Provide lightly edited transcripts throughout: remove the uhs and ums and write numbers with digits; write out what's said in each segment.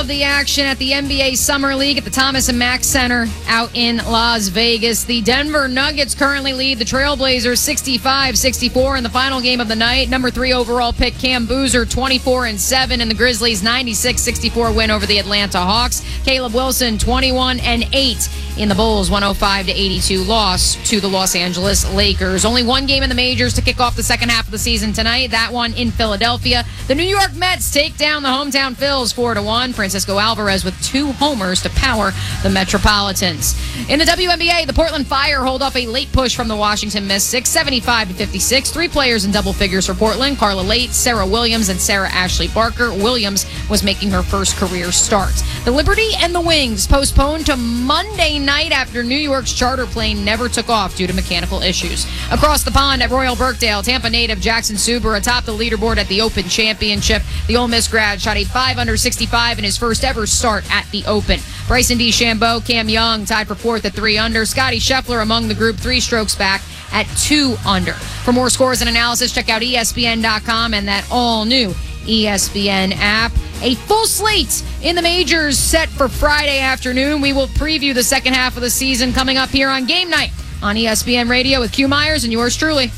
of the action at the NBA Summer League at the Thomas & Mack Center out in Las Vegas. The Denver Nuggets currently lead the Trailblazers 65-64 in the final game of the night. Number 3 overall pick Cam Boozer 24-7 in the Grizzlies' 96-64 win over the Atlanta Hawks. Caleb Wilson 21-8 in the Bulls' 105-82 loss to the Los Angeles Lakers. Only one game in the majors to kick off the second half of the season tonight. That one in Philadelphia. The New York Mets take down the hometown Phils 4-1. Francisco Alvarez with 2 homers to power the Metropolitans. In the WNBA, the Portland Fire hold off a late push from the Washington Mystics, 75-56. 3 players in double figures for Portland: Carla Late, Sarah Williams, and Sarah Ashley Barker. Williams was making her first career start. The Liberty and the Wings postponed to Monday night after New York's charter plane never took off due to mechanical issues. Across the pond at Royal Birkdale, Tampa native Jackson Suber atop the leaderboard at the Open Championship. The Ole Miss grad shot a 5-under-65 in his first ever start at the Open. Bryson DeChambeau, Cam Young tied for 4th at 3-under. Scotty Scheffler among the group 3 strokes back at 2-under. For more scores and analysis, check out ESPN.com and that all-new ESPN app. A full slate in the majors set for Friday afternoon. We will preview the second half of the season coming up here on Game Night on ESPN Radio with Q Myers and yours truly.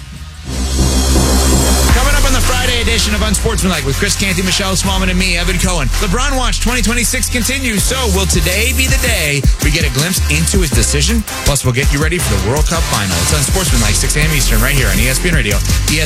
Coming up on the Friday edition of Unsportsmanlike with Chris Canty, Michelle Smallman, and me, Evan Cohen. LeBron Watch 2026 continues. So will today be the day we get a glimpse into his decision? Plus, we'll get you ready for the World Cup final. It's Unsportsmanlike, 6 a.m. Eastern, right here on ESPN Radio.